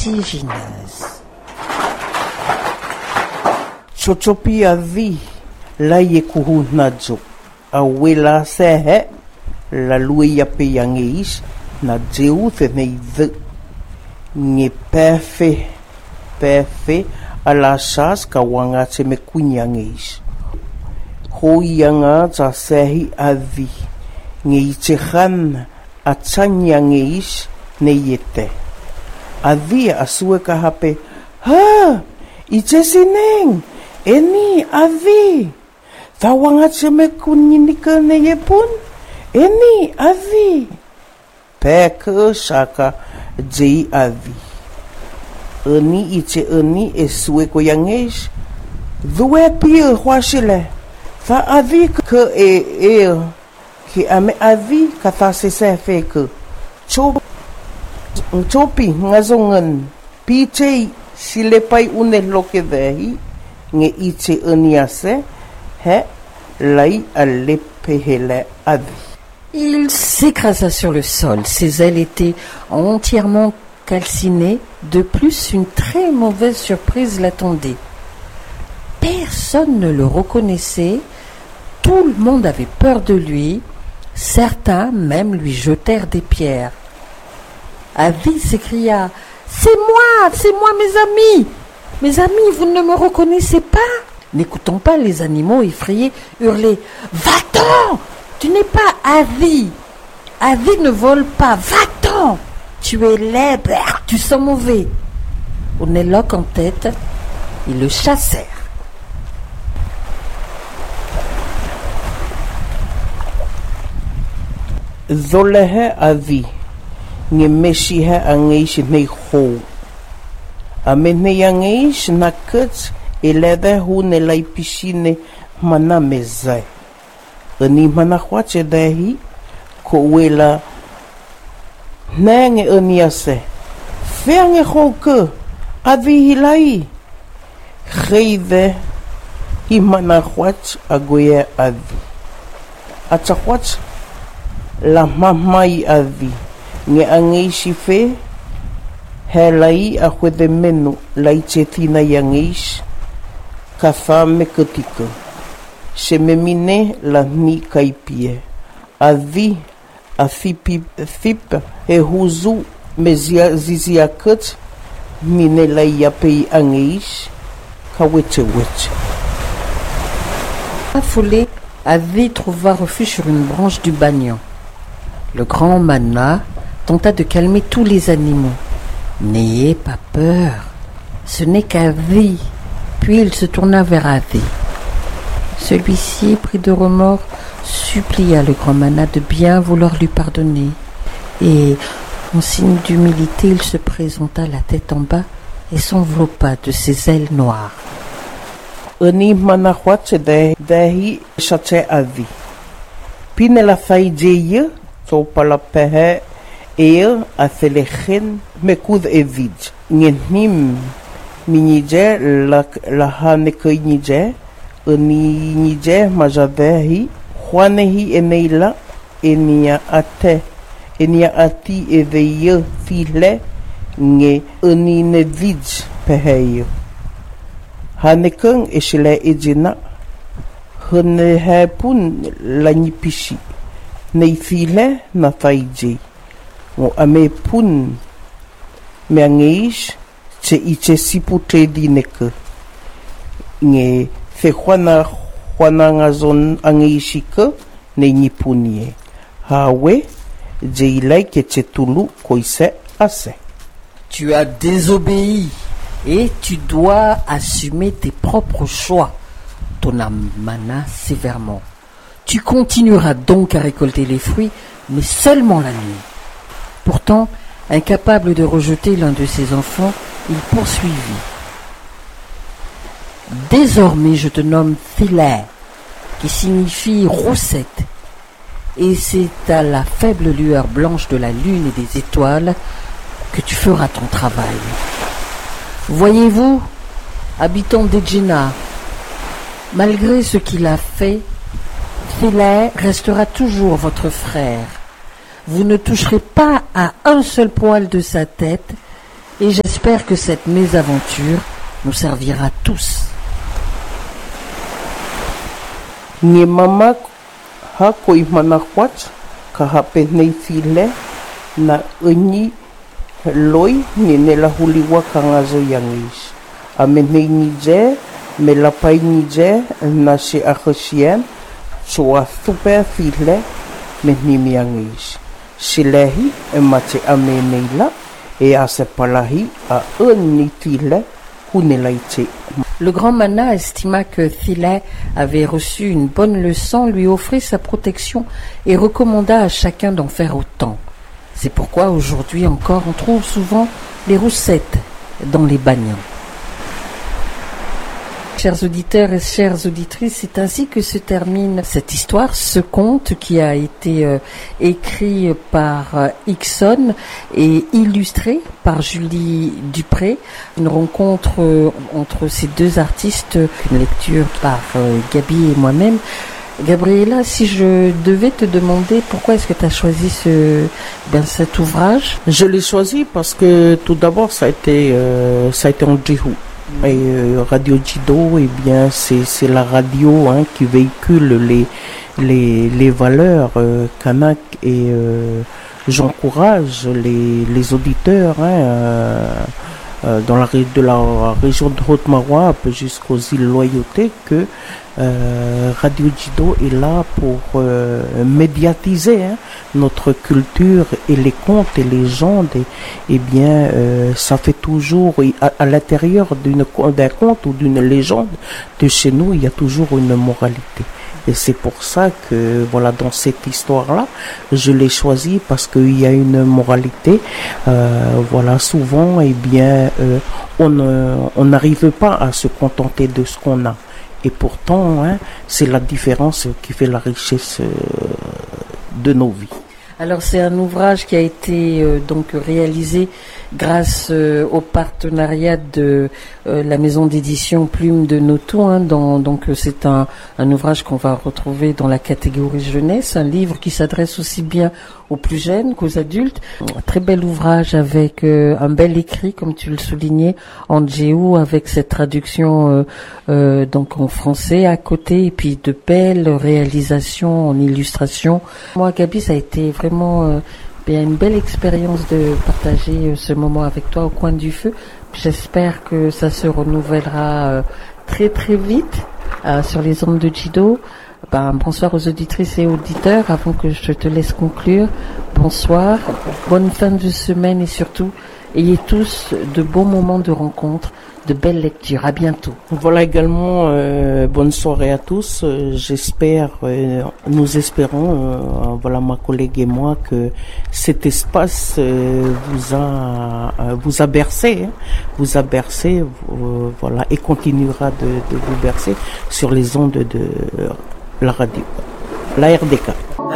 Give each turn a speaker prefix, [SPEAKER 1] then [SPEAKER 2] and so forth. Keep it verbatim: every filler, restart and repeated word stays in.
[SPEAKER 1] vertigineuse.
[SPEAKER 2] Chochopi avi, la ye kuhu nadzo, a wela sehe, la lui ya pe yangeis, na dzeu te nei the, nge pefe, pefe, a la sas ka wanga te me kunyangeis. Ho yanga ta sehi avi, nge i te khan, a tanyangeis, ne yete. Avi a sue ka hape, ha, i te sineng, eni avi. Ta wanga te me kunyinika ne yepun, eni avi. Peka saka jei avi. Eni i te eni e sue ko yangeis, dhue pia huasile. Ta avi ka e e, ki ame avi ka ta se se feke. Chopi. Chopi ngazongan pitei silepai une loke vehi nge ite oniase he lai alepehele avi.
[SPEAKER 1] Il s'écrasa sur le sol. Ses ailes étaient entièrement calcinées. De plus, une très mauvaise surprise l'attendait. Personne ne le reconnaissait. Tout le monde avait peur de lui. Certains même lui jetèrent des pierres. Avi s'écria, « C'est moi, c'est moi mes amis. Mes amis, vous ne me reconnaissez pas ?» N'écoutant pas les animaux effrayés hurler, « Va-t'en! Tu n'es pas Avi. Avi ne vole pas. Va-t'en! Tu es laid, tu sens mauvais. » Au éloque en tête, ils le chassèrent.
[SPEAKER 2] Zolehe Avi. Nge meshihe angeish nei ho. A mene angeish na kut e lede hu ne lai pisine mana mezai. Ani mana hwache dehi ko wela nenge ani ase. Feange ho ke avi hilai. Geide hi mana hwach agoye avi. Acha hwach la mamai avi. Nge angeishi fe, he lai a hwede menu lai te tina yangeish, ka wha me katika. Se me mine la ni kaipie. A vi, a thipi, thip, he huzu me zia, zizia kat, mine lai a pei angeish, ka wete wete.
[SPEAKER 1] Affolé, Avi trouva refuge sur une branche du banyan. Le grand Mana tenta de calmer tous les animaux. « N'ayez pas peur, ce n'est qu'Avi. » Puis il se tourna vers Avi. Celui-ci, pris de remords, supplia le grand Mana de bien vouloir lui pardonner. Et, en signe d'humilité, il se présenta la tête en bas et s'enveloppa de ses ailes noires.
[SPEAKER 2] Ani mana hwache dehi chache Avi. Pine la fai deye, so pala pehe, e a thelechen me kud e vid. Ngen nim minije la, la hane kai nije, ani nije majadehi, huanehi e neila, e nia ate, e nia ati e veye file, nge ani ne vid peheio. Hane keng e shile e jina, hane he pun la nipishi, nei file na taiji. O ame pun me angeish te i te sipu te dineke. Nge fe hwana hwana ngazon angeishika ne nipunie. Hawe je ilai ke te tulu koise ase.
[SPEAKER 1] Tu as désobéi et tu dois assumer tes propres choix, tonna Mana sévèrement. Tu continueras donc à récolter les fruits, mais seulement la nuit. Pourtant, incapable de rejeter l'un de ses enfants, il poursuivit. Désormais, je te nomme Philae, qui signifie roussette, et c'est à la faible lueur blanche de la lune et des étoiles que tu feras ton travail. Voyez-vous, habitants d'Edjena, malgré ce qu'il a fait, Philae restera toujours votre frère. Vous ne toucherez pas à un seul poil de sa tête Et j'espère que cette mésaventure nous servira tous.
[SPEAKER 2] Ni mama ha koi mana kwat ka hape nei file na uni loi ni ne la huliwa ka ngazo yangis. A me nei nije me la pai nije na se akhsien so a super file me ni miangis. Silehi e mate a me nei la e a se palahi a uni file hunelaite.
[SPEAKER 1] Le grand Mana estima que Thilet avait reçu une bonne leçon, lui offrit sa protection et recommanda à chacun d'en faire autant. C'est pourquoi aujourd'hui encore on trouve souvent les roussettes dans les bagnons. Chers auditeurs et chères auditrices, c'est ainsi que se termine cette histoire, ce conte qui a été euh, écrit par euh, Ixon et illustré par Julie Dupré. Une rencontre euh, entre ces deux artistes, une lecture par euh, Gabi et moi-même. Gabriela, si je devais te demander pourquoi est-ce que tu as choisi ce, ben, cet ouvrage?
[SPEAKER 2] Je l'ai choisi parce que tout d'abord ça a été, euh, ça a été en Djihou. Et euh, Radio Jido, eh bien, c'est c'est la radio hein, qui véhicule les les les valeurs euh, kanak et euh, j'encourage les les auditeurs hein, euh, euh, dans la de la région de Haute-Marois jusqu'aux îles Loyauté que euh, Radio Jido est là pour euh, médiatiser hein, notre culture et les contes et légendes et, et bien euh, ça fait toujours à, à l'intérieur d'une d'un conte ou d'une légende de chez nous il y a toujours une moralité. Et c'est pour ça que, voilà, dans cette histoire-là, je l'ai choisi parce qu'il y a une moralité. Euh, voilà, souvent, eh bien, euh, on on n'arrive pas à se contenter de ce qu'on a. Et pourtant, hein, c'est la différence qui fait la richesse euh, de nos vies.
[SPEAKER 1] Alors c'est un ouvrage qui a été euh, donc réalisé grâce euh, au partenariat de euh, la maison d'édition Plume de Noto. Hein, dans, donc c'est un, un ouvrage qu'on va retrouver dans la catégorie jeunesse, un livre qui s'adresse aussi bien aux plus jeunes qu'aux adultes. Un très bel ouvrage avec euh, un bel écrit, comme tu le soulignais, en djéou, avec cette traduction euh, euh, donc en français à côté, et puis de belles réalisations en illustration. Moi, Gabi, ça a été vraiment euh, bien une belle expérience de partager euh, ce moment avec toi au coin du feu. J'espère que ça se renouvellera euh, très très vite euh, sur les ondes de Jido. Ben, bonsoir aux auditrices et auditeurs, avant que je te laisse conclure. Bonsoir, bonne fin de semaine et surtout, ayez tous de beaux moments de rencontre, de belles lectures. À bientôt.
[SPEAKER 2] Voilà également, euh, bonne soirée à tous. Euh, j'espère, euh, nous espérons, euh, voilà ma collègue et moi, que cet espace euh, vous a euh, vous a bercé, hein, vous a bercé, euh, voilà, et continuera de, de vous bercer sur les ondes de euh, la radio, la R D K.